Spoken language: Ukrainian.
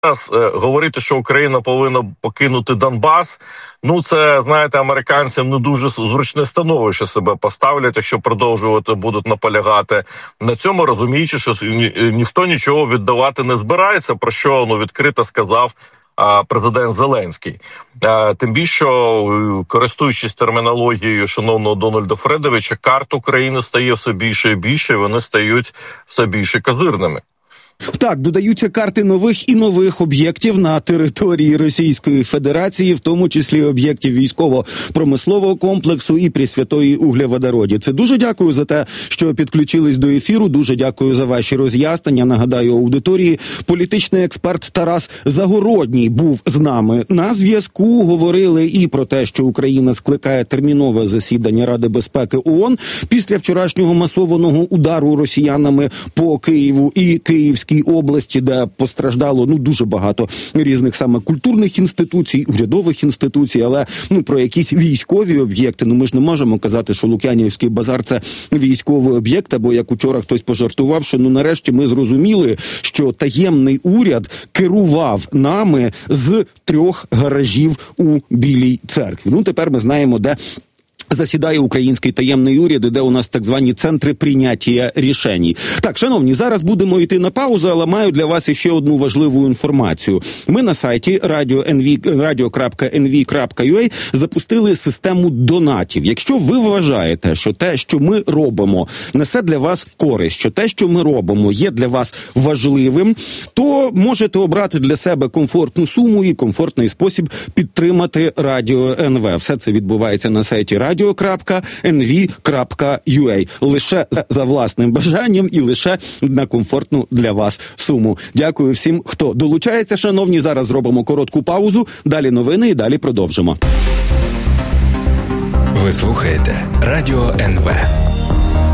Говорити, що Україна повинна покинути Донбас, це, знаєте, американцям не дуже зручне становище себе поставлять, якщо продовжувати будуть наполягати на цьому, розуміючи, що ніхто нічого віддавати не збирається, про що відкрито сказав президент Зеленський. Тим більше, користуючись термінологією шановного Дональда Фредовича, карт України стає все більше і більше, і вони стають все більше козирними. Так, додаються карти нових і нових об'єктів на території Російської Федерації, в тому числі об'єктів військово-промислового комплексу і Пресвятої Углеводороді. Це дуже дякую за те, що підключились до ефіру, дуже дякую за ваші роз'яснення. Нагадаю аудиторії, політичний експерт Тарас Загородній був з нами на зв'язку. Говорили і про те, що Україна скликає термінове засідання Ради безпеки ООН після вчорашнього масованого удару росіянами по Києву і Київській області, де постраждало дуже багато різних саме культурних інституцій, урядових інституцій, але про якісь військові об'єкти, ми ж не можемо казати, що Лук'янівський базар – це військовий об'єкт, або як учора хтось пожартував, що нарешті ми зрозуміли, що таємний уряд керував нами з 3 гаражів у Білій церкві. Тепер ми знаємо, де засідає український таємний уряд, де у нас так звані центри прийняття рішень. Так, шановні, зараз будемо йти на паузу, але маю для вас ще одну важливу інформацію. Ми на сайті radio.nv.ua запустили систему донатів. Якщо ви вважаєте, що те, що ми робимо, несе для вас користь, що те, що ми робимо, є для вас важливим, то можете обрати для себе комфортну суму і комфортний спосіб підтримати Радіо НВ. Все це відбувається на сайті radio.nv.ua. Лише за власним бажанням і лише на комфортну для вас суму. Дякую всім, хто долучається, шановні. Зараз зробимо коротку паузу, далі новини і далі продовжимо. Ви слухаєте Радіо НВ.